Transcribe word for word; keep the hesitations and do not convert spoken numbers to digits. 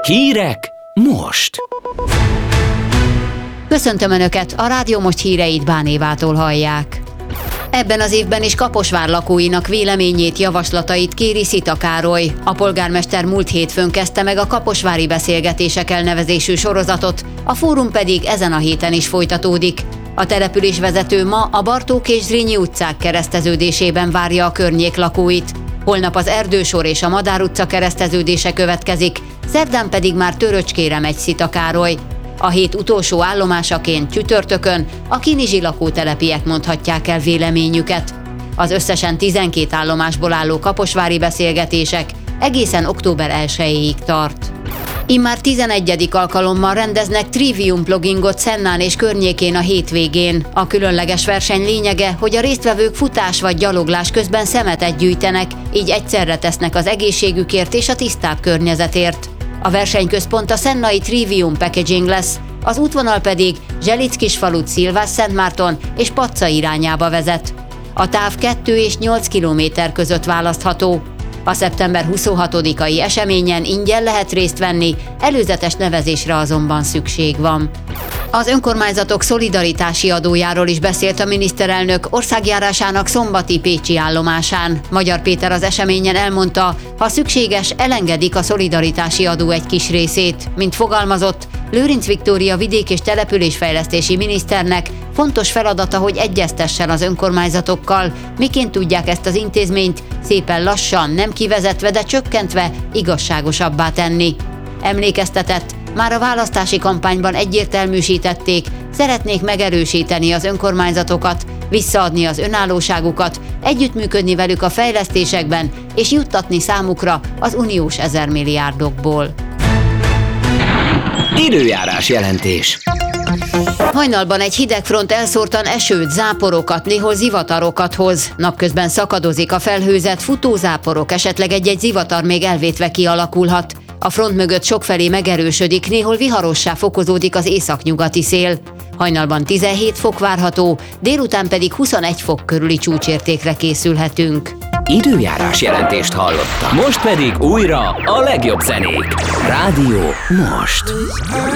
Hírek most! Köszöntöm Önöket, a Rádió Most híreit Bán Évától hallják. Ebben az évben is Kaposvár lakóinak véleményét, javaslatait kéri Szita Károly. A polgármester múlt hétfőn kezdte meg a Kaposvári Beszélgetések elnevezésű sorozatot, a fórum pedig ezen a héten is folytatódik. A településvezető ma a Bartók és Zrínyi utcák kereszteződésében várja a környék lakóit. Holnap az Erdősor és a Madár utca kereszteződése következik, szerdán pedig már Töröcskére megy Szita Károly. A hét utolsó állomásaként csütörtökön a kinizsi lakótelepiek mondhatják el véleményüket. Az összesen tizenkét állomásból álló kaposvári beszélgetések egészen október elsejéig tart. Immár tizenegyedik alkalommal rendeznek trivium plogingot Szennán és környékén a hétvégén. A különleges verseny lényege, hogy a résztvevők futás vagy gyaloglás közben szemetet gyűjtenek, így egyszerre tesznek az egészségükért és a tisztább környezetért. A versenyközpont a szennai Trivium Packaging lesz, az útvonal pedig Zselickisfalut, Szilvás-Szentmárton és Pacza irányába vezet. A táv kettő és nyolc kilométer között választható. A szeptember huszonhatodikai eseményen ingyen lehet részt venni, előzetes nevezésre azonban szükség van. Az önkormányzatok szolidaritási adójáról is beszélt a miniszterelnök országjárásának szombati pécsi állomásán. Magyar Péter az eseményen elmondta, ha szükséges, elengedik a szolidaritási adó egy kis részét. Mint fogalmazott, Lőrinc Viktória vidék- és településfejlesztési miniszternek fontos feladata, hogy egyeztessen az önkormányzatokkal, miként tudják ezt az intézményt szépen lassan, nem kivezetve, de csökkentve igazságosabbá tenni. Emlékeztetett, már a választási kampányban egyértelműsítették, szeretnék megerősíteni az önkormányzatokat, visszaadni az önállóságukat, együttműködni velük a fejlesztésekben és juttatni számukra az uniós ezermilliárdokból. Időjárás jelentés. Hajnalban egy hideg front elszórtan esőt, záporokat, néhol zivatarokat hoz. Napközben szakadozik a felhőzet, futózáporok, esetleg egy-egy zivatar még elvétve kialakulhat. A front mögött sokfelé megerősödik, néhol viharossá fokozódik az északnyugati szél. Hajnalban tizenhét fok várható, délután pedig huszonegy fok körüli csúcsértékre készülhetünk. Időjárás jelentést hallottak. Most pedig újra a legjobb zenék. Rádió Most.